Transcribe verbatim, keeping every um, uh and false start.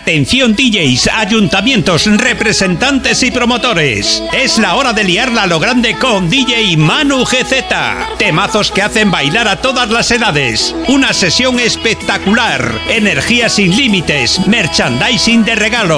Atención D Js, ayuntamientos, representantes y promotores. Es la hora de liarla a lo grande con D J Manu G Z. Temazos que hacen bailar a todas las edades. Una sesión espectacular. Energía sin límites. Merchandising de regalo.